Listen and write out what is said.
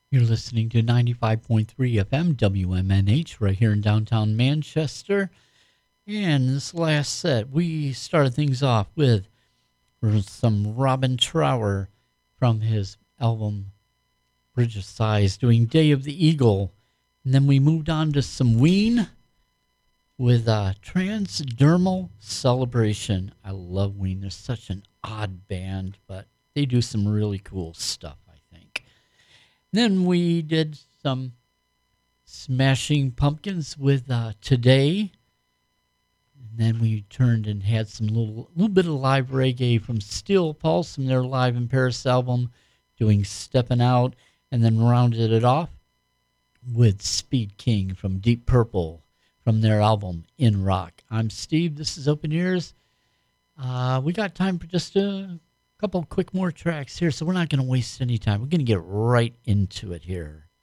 You're listening to 95.3 FM WMNH right here in downtown Manchester. And this last set, we started things off with some Robin Trower from his album Bridge of Sighs doing Day of the Eagle. And then we moved on to some Ween with Transdermal Celebration. I love Ween. They're such an odd band, but they do some really cool stuff, I think. Then we did some Smashing Pumpkins with Today. And then we turned and had some little bit of live reggae from Steel Pulse from their Live in Paris album, doing Steppin' Out, and then rounded it off with Speed King from Deep Purple from their album In Rock. I'm Steve. This is Open Ears. We got time for just a couple quick more tracks here, so we're not going to waste any time. We're going to get right into it here.